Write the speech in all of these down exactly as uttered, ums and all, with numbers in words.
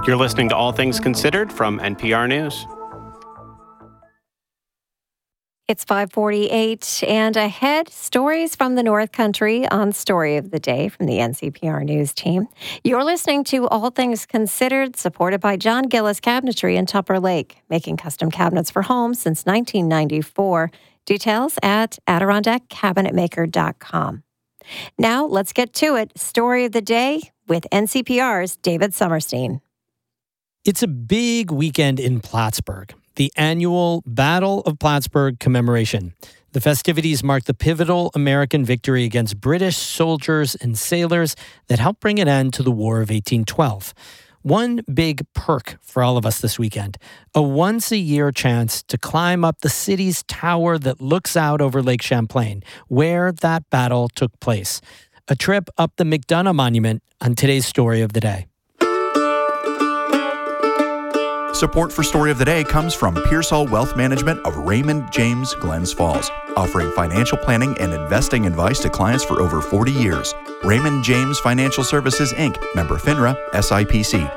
You're listening to All Things Considered from N P R News. It's five forty-eight, and ahead, stories from the North Country on Story of the Day from the N C P R News team. You're listening to All Things Considered, supported by John Gillis Cabinetry in Tupper Lake, making custom cabinets for homes since nineteen ninety-four. Details at Adirondack Cabinet Maker dot com. Now, let's get to it. Story of the Day with N C P R's David Sommerstein. It's a big weekend in Plattsburgh, the annual Battle of Plattsburgh commemoration. The festivities mark the pivotal American victory against British soldiers and sailors that helped bring an end to the War of eighteen twelve. One big perk for all of us this weekend, a once-a-year chance to climb up the city's tower that looks out over Lake Champlain, where that battle took place. A trip up the McDonough Monument on today's Story of the Day. Support for Story of the Day comes from Pearsall Wealth Management of Raymond James, Glens Falls, offering financial planning and investing advice to clients for over forty years. Raymond James Financial Services, Incorporated, member FINRA, S I P C.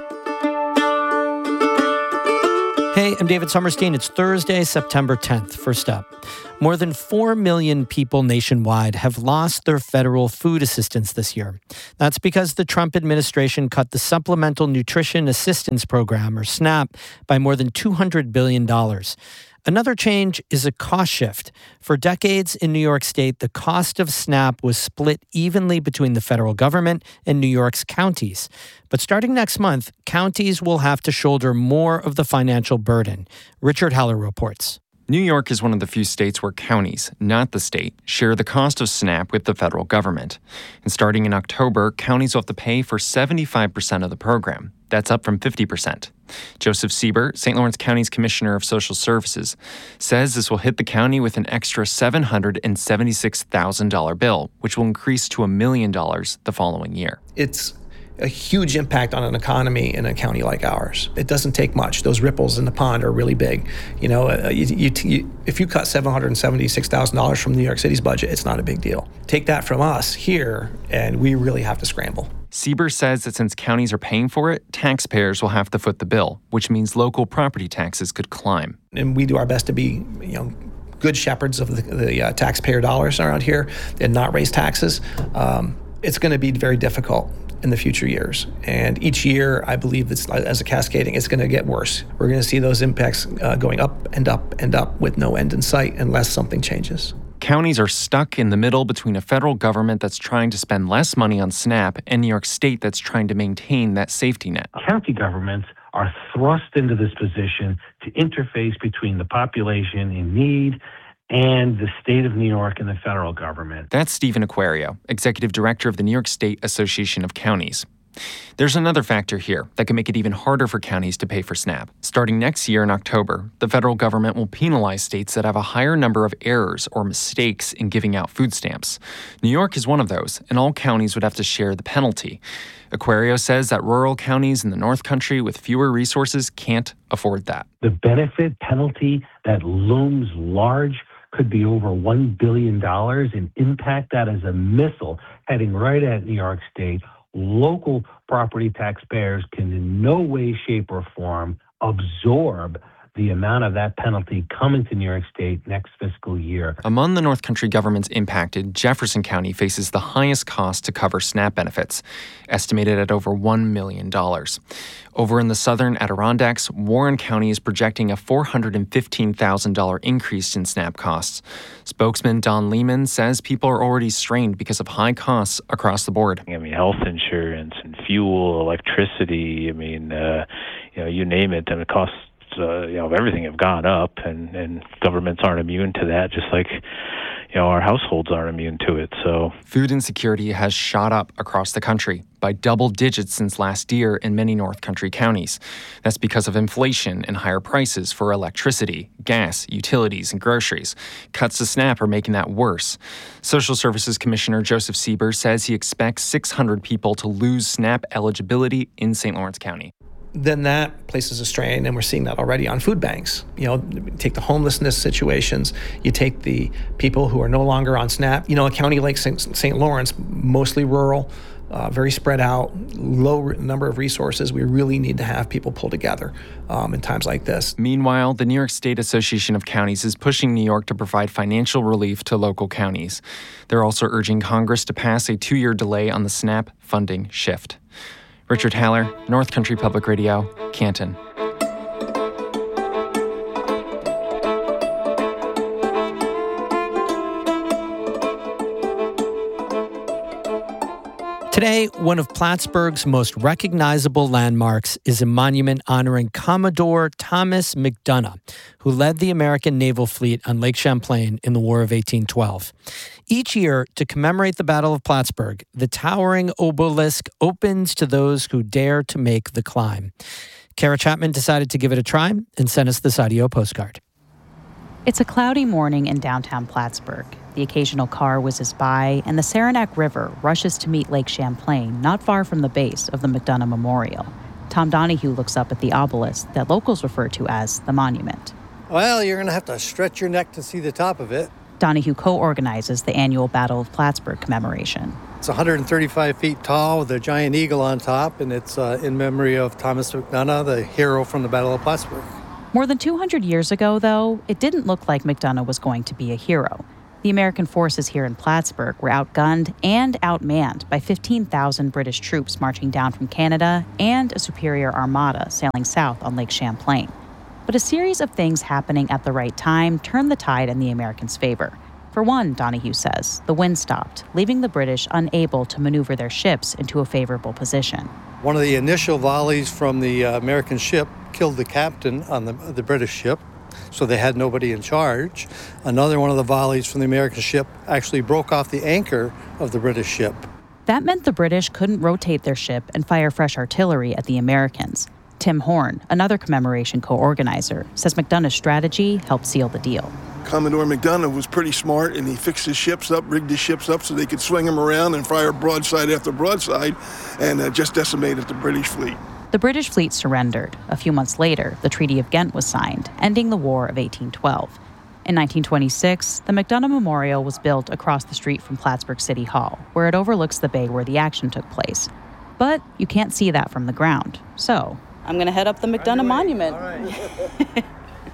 Hey, I'm David Sommerstein. It's Thursday, September tenth. First up, more than four million people nationwide have lost their federal food assistance this year. That's because the Trump administration cut the Supplemental Nutrition Assistance Program, or SNAP, by more than two hundred billion dollars. Another change is a cost shift. For decades in New York State, the cost of SNAP was split evenly between the federal government and New York's counties. But starting next month, counties will have to shoulder more of the financial burden. Richard Heller reports. New York is one of the few states where counties, not the state, share the cost of SNAP with the federal government. And starting in October, counties will have to pay for seventy-five percent of the program. That's up from fifty percent. Joseph Sieber, Saint Lawrence County's Commissioner of Social Services, says this will hit the county with an extra seven hundred seventy-six thousand dollars bill, which will increase to a million dollars the following year. It's a huge impact on an economy in a county like ours. It doesn't take much. Those ripples in the pond are really big. You know, uh, you, you, you, if you cut seven hundred seventy-six thousand dollars from New York City's budget, it's not a big deal. Take that from us here, and we really have to scramble. Sieber says that since counties are paying for it, taxpayers will have to foot the bill, which means local property taxes could climb. And we do our best to be, you know, good shepherds of the, the uh, taxpayer dollars around here and not raise taxes. Um, it's going to be very difficult in the future years. And each year, I believe it's, as a cascading, it's going to get worse. We're going to see those impacts uh, going up and up and up with no end in sight unless something changes. Counties are stuck in the middle between a federal government that's trying to spend less money on SNAP and New York State that's trying to maintain that safety net. County governments are thrust into this position to interface between the population in need and the state of New York and the federal government. That's Stephen Aquario, Executive Director of the New York State Association of Counties. There's another factor here that can make it even harder for counties to pay for SNAP. Starting next year in October, the federal government will penalize states that have a higher number of errors or mistakes in giving out food stamps. New York is one of those, and all counties would have to share the penalty. Aquario says that rural counties in the North Country with fewer resources can't afford that. The benefit penalty that looms large could be over one billion dollars and impact that as a missile heading right at New York State. Local property taxpayers can in no way, shape, or form absorb the amount of that penalty coming to New York State next fiscal year. Among the North Country governments impacted, Jefferson County faces the highest cost to cover SNAP benefits, estimated at over one million dollars. Over in the southern Adirondacks, Warren County is projecting a four hundred fifteen thousand dollars increase in SNAP costs. Spokesman Don Lehman says people are already strained because of high costs across the board. I mean, health insurance and fuel, electricity, I mean, uh, you know, you name it, and it costs Uh, you know, everything have gone up, and, and governments aren't immune to that, just like, you know, our households aren't immune to it. So food insecurity has shot up across the country by double digits since last year in many North Country counties. That's because of inflation and higher prices for electricity, gas, utilities, and groceries. Cuts to SNAP are making that worse. Social Services Commissioner Joseph Sieber says he expects six hundred people to lose SNAP eligibility in Saint Lawrence County. Then that places a strain, and we're seeing that already on food banks. You know, take the homelessness situations, you take the people who are no longer on SNAP. You know, a county like Saint Lawrence, mostly rural, uh, very spread out, low re- number of resources. We really need to have people pull together um, in times like this. Meanwhile, the New York State Association of Counties is pushing New York to provide financial relief to local counties. They're also urging Congress to pass a two-year delay on the SNAP funding shift. Richard Haller, North Country Public Radio, Canton. Today, one of Plattsburgh's most recognizable landmarks is a monument honoring Commodore Thomas McDonough, who led the American naval fleet on Lake Champlain in the War of eighteen twelve. Each year, to commemorate the Battle of Plattsburgh, the towering obelisk opens to those who dare to make the climb. Kara Chapman decided to give it a try and sent us this audio postcard. It's a cloudy morning in downtown Plattsburgh. The occasional car whizzes by, and the Saranac River rushes to meet Lake Champlain, not far from the base of the McDonough Memorial. Tom Donahue looks up at the obelisk that locals refer to as the monument. Well, you're going to have to stretch your neck to see the top of it. Donahue co-organizes the annual Battle of Plattsburgh commemoration. It's one hundred thirty-five feet tall with a giant eagle on top, and it's uh, in memory of Thomas McDonough, the hero from the Battle of Plattsburgh. More than two hundred years ago, though, it didn't look like McDonough was going to be a hero. The American forces here in Plattsburgh were outgunned and outmanned by fifteen thousand British troops marching down from Canada and a superior armada sailing south on Lake Champlain. But a series of things happening at the right time turned the tide in the Americans' favor. For one, Donahue says, the wind stopped, leaving the British unable to maneuver their ships into a favorable position. One of the initial volleys from the uh, American ship killed the captain on the, the British ship, so they had nobody in charge. Another one of the volleys from the American ship actually broke off the anchor of the British ship. That meant the British couldn't rotate their ship and fire fresh artillery at the Americans. Tim Horn, another commemoration co-organizer, says McDonough's strategy helped seal the deal. Commodore McDonough was pretty smart, and he fixed his ships up, rigged his ships up so they could swing them around and fire broadside after broadside, and uh, just decimated the British fleet. The British fleet surrendered. A few months later, the Treaty of Ghent was signed, ending the War of eighteen twelve. In nineteen twenty-six, the McDonough Memorial was built across the street from Plattsburgh City Hall, where it overlooks the bay where the action took place. But you can't see that from the ground, so I'm going to head up the McDonough Monument. All right.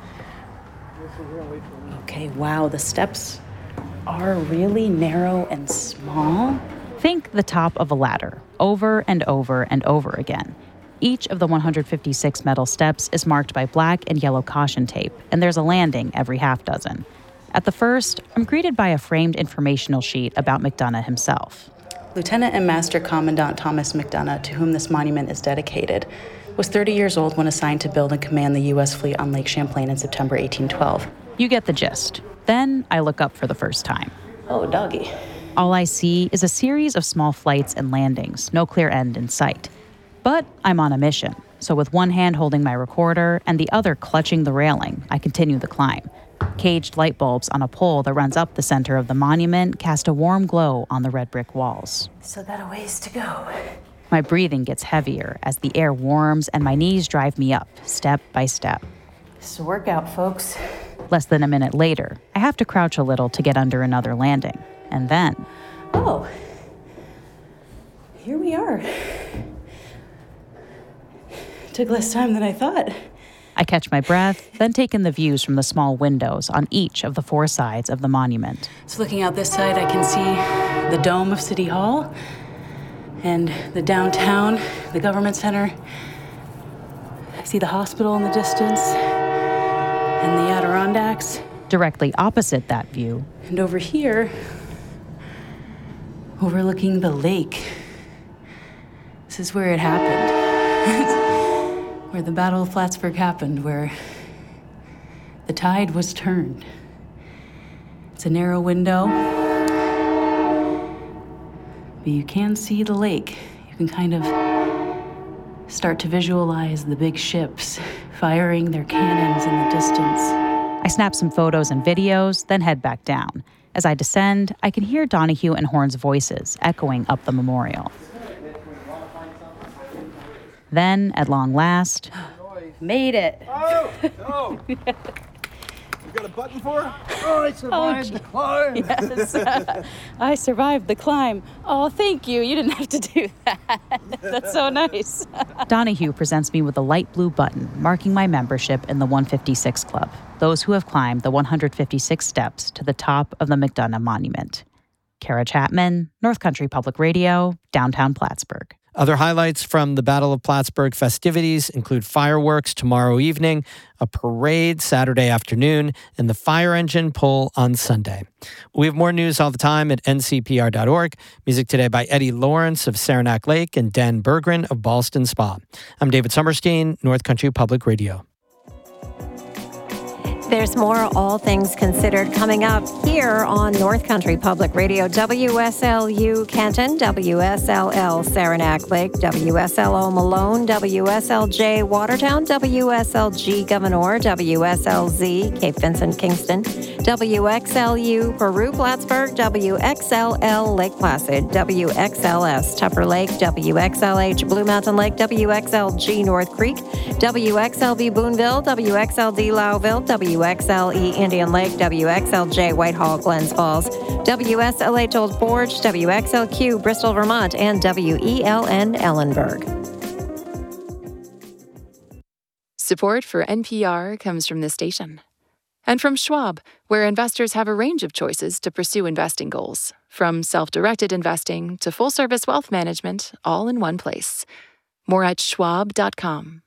Okay, wow, the steps are really narrow and small. Think the top of a ladder, over and over and over again. Each of the one hundred fifty-six metal steps is marked by black and yellow caution tape, and there's a landing every half dozen. At the first, I'm greeted by a framed informational sheet about McDonough himself. Lieutenant and Master Commandant Thomas McDonough, to whom this monument is dedicated, was thirty years old when assigned to build and command the U S fleet on Lake Champlain in September eighteen twelve. You get the gist. Then I look up for the first time. Oh, doggy. All I see is a series of small flights and landings, no clear end in sight. But I'm on a mission, so with one hand holding my recorder and the other clutching the railing, I continue the climb. Caged light bulbs on a pole that runs up the center of the monument cast a warm glow on the red brick walls. Still got a ways to go. My breathing gets heavier as the air warms and my knees drive me up, step by step. It's a workout, folks. Less than a minute later, I have to crouch a little to get under another landing. And then... Oh, here we are. Took less time than I thought. I catch my breath, then take in the views from the small windows on each of the four sides of the monument. So looking out this side, I can see the dome of City Hall and the downtown, the government center. I see the hospital in the distance and the Adirondacks. Directly opposite that view. And over here, overlooking the lake. This is where it happened. Where the Battle of Plattsburgh happened, where the tide was turned. It's a narrow window, but you can see the lake. You can kind of start to visualize the big ships firing their cannons in the distance. I snap some photos and videos, then head back down. As I descend, I can hear Donahue and Horn's voices echoing up the memorial. Then, at long last, made it. Oh, oh. We got a button for her? Oh, I survived Oh, the climb. Yes. I survived the climb. Oh, thank you. You didn't have to do that. That's so nice. Donahue presents me with a light blue button marking my membership in the one fifty-six Club, those who have climbed the one hundred fifty-six steps to the top of the McDonough Monument. Kara Chapman, North Country Public Radio, downtown Plattsburgh. Other highlights from the Battle of Plattsburgh festivities include fireworks tomorrow evening, a parade Saturday afternoon, and the fire engine pull on Sunday. We have more news all the time at N C P R dot org. Music today by Eddie Lawrence of Saranac Lake and Dan Berggren of Ballston Spa. I'm David Summerstein, North Country Public Radio. There's more All Things Considered coming up here on North Country Public Radio. W S L U Kenton, W S L L Saranac Lake, W S L O Malone, W S L J Watertown, W S L G Gouverneur, W S L Z Cape Vincent Kingston, W X L U Peru Plattsburgh, W X L L Lake Placid, W X L S Tupper Lake, W X L H Blue Mountain Lake, W X L G North Creek, W X L V Boonville, W X L D Lowville, W X L E Indian Lake, W X L J Whitehall Glens Falls, W S L H Old Forge, W X L Q Bristol Vermont, and W E L N Ellenburg. Support for N P R comes from this station. And from Schwab, where investors have a range of choices to pursue investing goals, from self-directed investing to full-service wealth management, all in one place. More at schwab dot com.